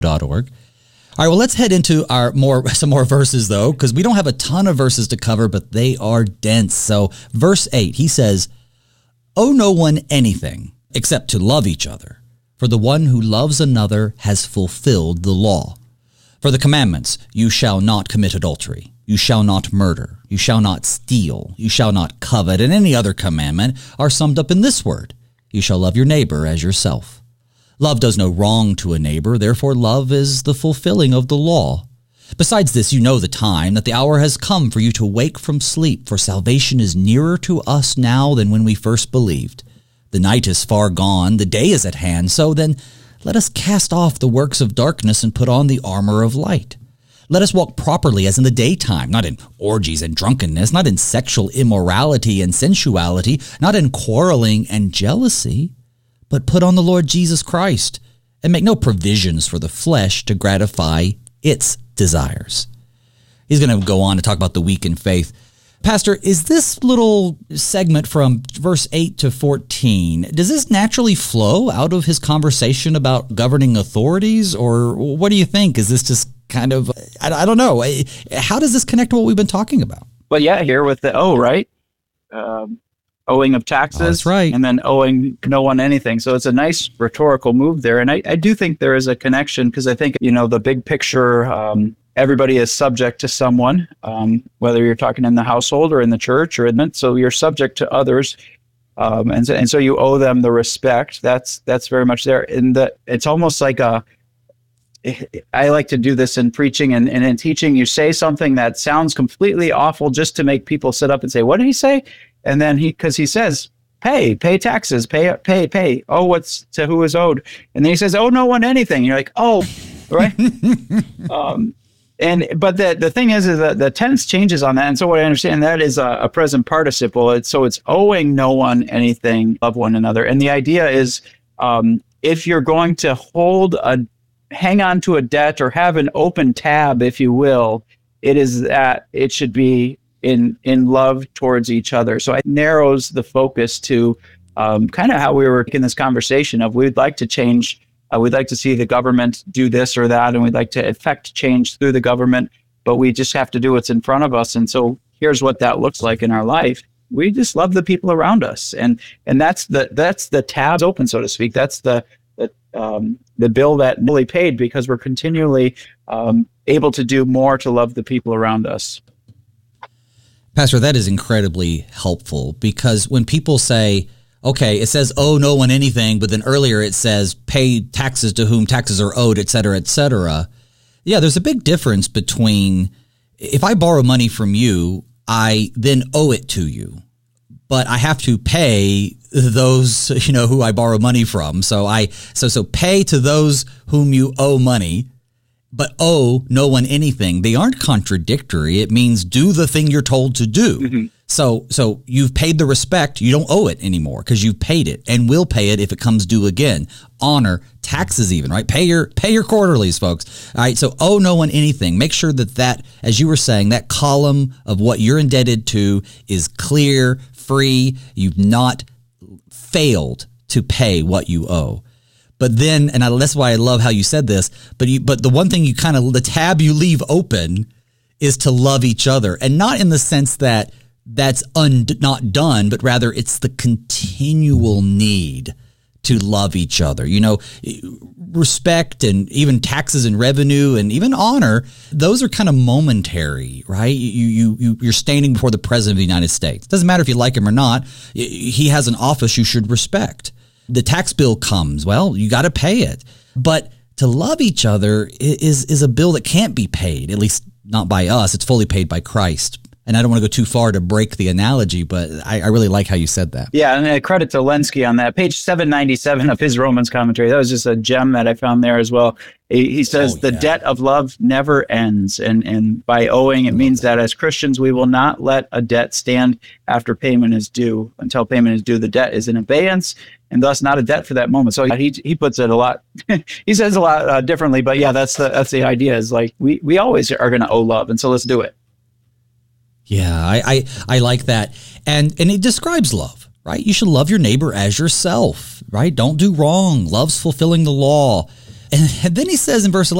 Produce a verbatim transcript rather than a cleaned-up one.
dot org. All right, well, let's head into our more some more verses, though, because we don't have a ton of verses to cover, but they are dense. So verse eight, he says, "Owe no one anything except to love each other, for the one who loves another has fulfilled the law. For the commandments, you shall not commit adultery, you shall not murder, you shall not steal, you shall not covet, and any other commandment are summed up in this word, you shall love your neighbor as yourself. Love does no wrong to a neighbor, therefore love is the fulfilling of the law. Besides this, you know the time, that the hour has come for you to wake from sleep, for salvation is nearer to us now than when we first believed. The night is far gone, the day is at hand, so then let us cast off the works of darkness and put on the armor of light. Let us walk properly as in the daytime, not in orgies and drunkenness, not in sexual immorality and sensuality, not in quarreling and jealousy, but put on the Lord Jesus Christ, and make no provisions for the flesh to gratify its desires." He's going to go on to talk about the weak in faith. Pastor, is this little segment from verse eight to fourteen, does this naturally flow out of his conversation about governing authorities, or what do you think? Is this just kind of, I, I don't know. How does this connect to what we've been talking about? Well, yeah, here with the O, right? Um, owing of taxes, oh, that's right. And then owing no one anything. So it's a nice rhetorical move there. And I, I do think there is a connection, because I think, you know, the big picture, um, everybody is subject to someone, um, whether you're talking in the household or in the church or in the, so you're subject to others. Um, and so, and so you owe them the respect. That's, that's very much there. And the, it's almost like a, I like to do this in preaching and, and in teaching. You say something that sounds completely awful just to make people sit up and say, what did he say? And then he, because he says, pay, pay taxes, pay, pay, pay. Oh, what's to who is owed? And then he says, oh, no one anything. You're like, oh, right. um, and but the the thing is, is that the tense changes on that. And so what I understand, that is a, a present participle. It's, so it's owing no one anything, love one another. And the idea is, um, if you're going to hold a, hang on to a debt or have an open tab, if you will, it is that it should be in in love towards each other. So it narrows the focus to um, kind of how we were in this conversation of we'd like to change, uh, we'd like to see the government do this or that, and we'd like to effect change through the government, but we just have to do what's in front of us. And so here's what that looks like in our life. We just love the people around us. And and that's the that's the tabs open, so to speak. That's the the, um, the bill that really paid, because we're continually um, able to do more to love the people around us. Pastor, that is incredibly helpful, because when people say, okay, it says owe no one anything, but then earlier it says pay taxes to whom taxes are owed, et cetera, et cetera. Yeah, there's a big difference between, if I borrow money from you, I then owe it to you, but I have to pay those, you know, who I borrow money from. So I, so, so pay to those whom you owe money, but owe no one anything. They aren't contradictory. It means do the thing you're told to do. Mm-hmm. So, so you've paid the respect. You don't owe it anymore because you've paid it and will pay it if it comes due again. Honor, taxes even, right? Pay your, pay your quarterlies, folks. All right. So owe no one anything. Make sure that that, as you were saying, that column of what you're indebted to is clear, free. You've not failed to pay what you owe. But then, and I, that's why I love how you said this, but you, but the one thing you kind of, the tab you leave open is to love each other, and not in the sense that that's un, not done, but rather it's the continual need to love each other. You know, respect and even taxes and revenue and even honor, those are kind of momentary, right? You, you, you, you're standing before the President of the United States. Doesn't matter if you like him or not. He has an office you should respect. The tax bill comes, well, you got to pay it. But to love each other is is a bill that can't be paid, at least not by us. It's fully paid by Christ. And I don't want to go too far to break the analogy, but I, I really like how you said that. Yeah, and uh, credit to Lenski on that. Page seven ninety-seven of his Romans commentary. That was just a gem that I found there as well. He, he says, oh, yeah. The debt of love never ends. And, and by owing, it means that. that as Christians, we will not let a debt stand after payment is due. Until payment is due, the debt is in abeyance, and thus not a debt for that moment. So he he puts it a lot, he says a lot uh, differently, but yeah, that's the that's the idea, is like we, we always are going to owe love, and so let's do it. Yeah, I, I, I like that. And and it describes love, right? You should love your neighbor as yourself, right? Don't do wrong. Love's fulfilling the law. and then he says in verse